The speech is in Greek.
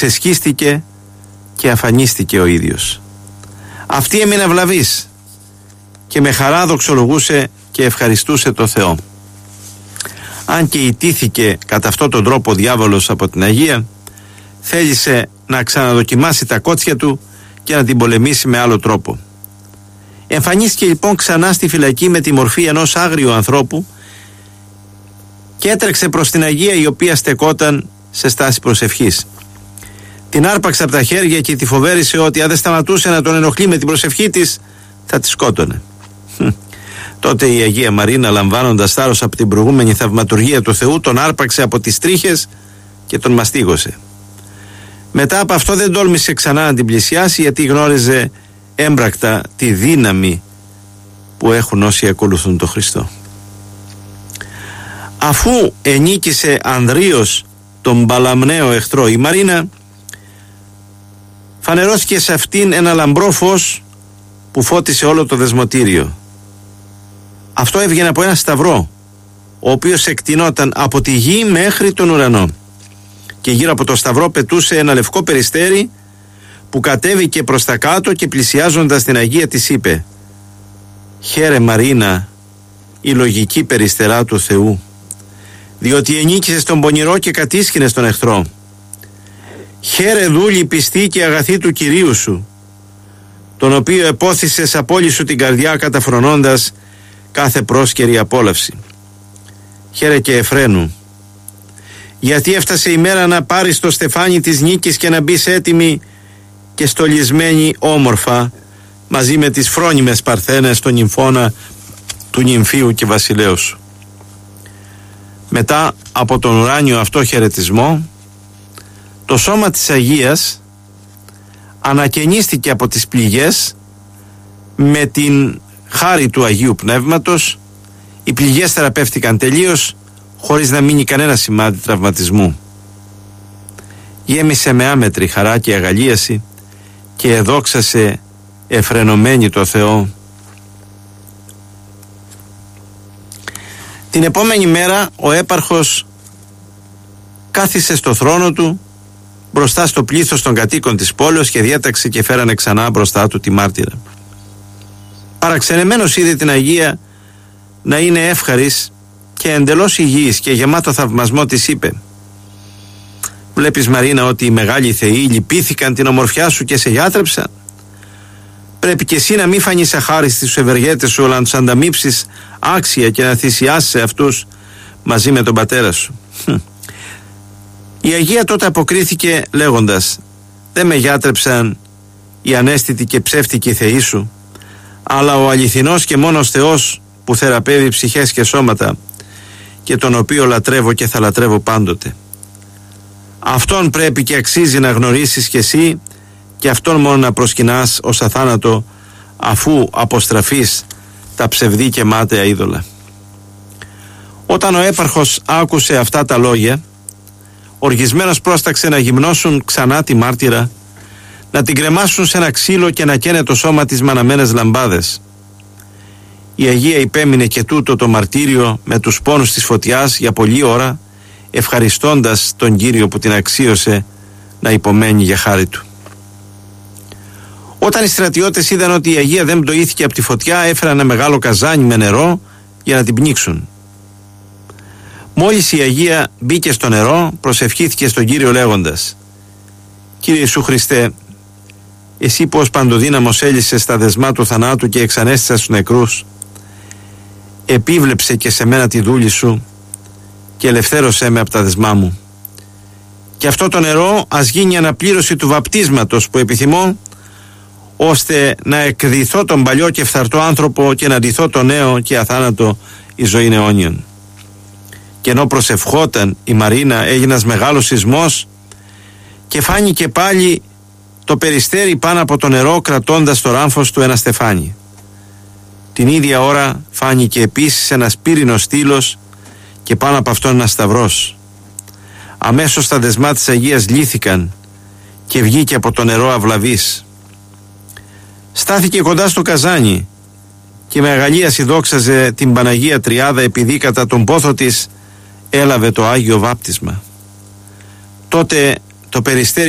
ξεσκίστηκε και αφανίστηκε ο ίδιος. Αυτή έμεινε βλαβής και με χαρά δοξολογούσε και ευχαριστούσε το Θεό. Αν και ιτήθηκε κατά αυτόν τον τρόπο ο διάβολος από την Αγία, θέλησε να ξαναδοκιμάσει τα κότσια του και να την πολεμήσει με άλλο τρόπο. Εμφανίστηκε λοιπόν ξανά στη φυλακή με τη μορφή ενός άγριου ανθρώπου και έτρεξε προς την Αγία, η οποία στεκόταν σε στάση προσευχής. Την άρπαξε από τα χέρια και τη φοβέρισε ότι αν δεν σταματούσε να τον ενοχλεί με την προσευχή της, θα τη σκότωνε. Τότε η Αγία Μαρίνα, λαμβάνοντας θάρρος από την προηγούμενη θαυματουργία του Θεού, τον άρπαξε από τις τρίχες και τον μαστίγωσε. Μετά από αυτό δεν τόλμησε ξανά να την πλησιάσει, γιατί γνώριζε έμπρακτα τη δύναμη που έχουν όσοι ακολουθούν τον Χριστό. Αφού ενίκησε ανδρίως τον Παλαμναίο εχθρό, η Μαρίνα φανερώθηκε σε αυτήν ένα λαμπρό φως που φώτισε όλο το δεσμοτήριο. Αυτό έβγαινε από ένα σταυρό, ο οποίος εκτεινόταν από τη γη μέχρι τον ουρανό, και γύρω από το σταυρό πετούσε ένα λευκό περιστέρι που κατέβηκε προς τα κάτω και πλησιάζοντας την Αγία της είπε: «Χαίρε Μαρίνα, η λογική περιστερά του Θεού, διότι ενίκησες τον πονηρό και κατήσχυνες τον εχθρό. Χαίρε δούλη πιστή και αγαθή του Κυρίου σου, τον οποίο επόθησες από όλη σου την καρδιά καταφρονώντας κάθε πρόσκαιρη απόλαυση. Χαίρε και Εφραίνου, γιατί έφτασε η μέρα να πάρεις το στεφάνι της νίκης και να μπεις έτοιμη και στολισμένη όμορφα μαζί με τις φρόνιμες παρθένες των νυμφώνα του νυμφίου και βασιλέου σου». Μετά από τον ουράνιο αυτό χαιρετισμό, το σώμα της Αγίας ανακαινίστηκε από τις πληγές με την χάρη του Αγίου Πνεύματος. Οι πληγές θεραπεύτηκαν τελείως, χωρίς να μείνει κανένα σημάδι τραυματισμού. Γέμισε με άμετρη χαρά και αγαλίαση και εδόξασε εφρενωμένη το Θεό. Την επόμενη μέρα ο έπαρχος κάθισε στο θρόνο του μπροστά στο πλήθος των κατοίκων της πόλεως και διέταξε και φέρανε ξανά μπροστά του τη μάρτυρα. Παραξενεμένος είδε την Αγία να είναι εύχαρης και εντελώς υγιής και γεμάτο θαυμασμό της είπε: «Βλέπεις Μαρίνα ότι οι μεγάλοι θεοί λυπήθηκαν την ομορφιά σου και σε γιάτρεψαν. Πρέπει και εσύ να μην φανείς αχάριστη στους ευεργέτες σου, αλλά να τους ανταμείψεις άξια και να θυσιάσεις αυτούς μαζί με τον πατέρα σου». Η Αγία τότε αποκρίθηκε λέγοντας: «Δεν με γιάτρεψαν οι ανέστητοι και ψεύτικοι θεοί σου, αλλά ο αληθινός και μόνος Θεός που θεραπεύει ψυχές και σώματα και τον οποίο λατρεύω και θα λατρεύω πάντοτε. Αυτόν πρέπει και αξίζει να γνωρίσεις κι εσύ και αυτόν μόνο να προσκυνάς ως αθάνατο, αφού αποστραφείς τα ψευδή και μάταια είδωλα». Όταν ο έπαρχος άκουσε αυτά τα λόγια, οργισμένος πρόσταξε να γυμνώσουν ξανά τη μάρτυρα, να την κρεμάσουν σε ένα ξύλο και να καίνε το σώμα της με αναμένες λαμπάδες. Η Αγία υπέμεινε και τούτο το μαρτύριο με τους πόνους της φωτιάς για πολλή ώρα, ευχαριστώντας τον Κύριο που την αξίωσε να υπομένει για χάρη του. Όταν οι στρατιώτες είδαν ότι η Αγία δεν πτωήθηκε από τη φωτιά, έφεραν ένα μεγάλο καζάνι με νερό για να την πνίξουν. Μόλις η Αγία μπήκε στο νερό, προσευχήθηκε στον Κύριο λέγοντας: «Κύριε Ιησού Χριστέ, εσύ πως παντοδύναμος έλυσες τα δεσμά του θανάτου και εξανέστησες τους νεκρούς, επίβλεψε και σε μένα τη δούλη σου και ελευθέρωσέ με από τα δεσμά μου. Και αυτό το νερό ας γίνει αναπλήρωση του βαπτίσματος που επιθυμώ, ώστε να εκδηθώ τον παλιό και φθαρτό άνθρωπο και να ντυθώ το νέο και αθάνατο η ζωή αιώνιον». Και ενώ προσευχόταν η Μαρίνα, έγινε ένας μεγάλος σεισμός και φάνηκε πάλι το περιστέρι πάνω από το νερό, κρατώντας το ράμφος του ένα στεφάνι. Την ίδια ώρα φάνηκε επίσης ένας πύρινος στήλος και πάνω από αυτόν ένας σταυρός. Αμέσως τα δεσμά της Αγίας λύθηκαν και βγήκε από το νερό αυλαβής. Στάθηκε κοντά στο καζάνι και με αγαλίαση δόξαζε την Παναγία Τριάδα, επειδή κατά τον πόθο της έλαβε το Άγιο Βάπτισμα. Τότε το περιστέρι